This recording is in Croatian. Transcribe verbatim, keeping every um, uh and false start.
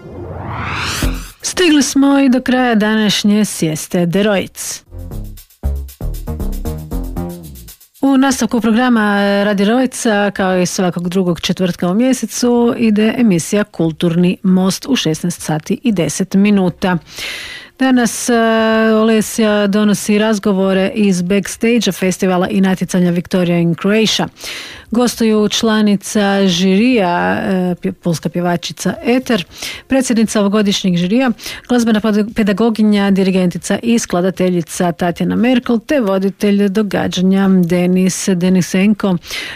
Stigli smo i do kraja današnje sjeste Deroic. U nastavku programa Radi Rojca, kao i svakog drugog četvrtka u mjesecu, ide emisija Kulturni most u šesnaest sati i deset minuta. Danas uh, Olesja donosi razgovore iz backstage festivala i natjecanja Victoria in Croatia. Gostuju članica žirija, uh, pulska pjevačica Eter, predsjednica ovogodišnjeg žirija, glazbena pedagoginja, dirigentica i skladateljica Tatjana Merkel, te voditelj događanja Denis Denisenko.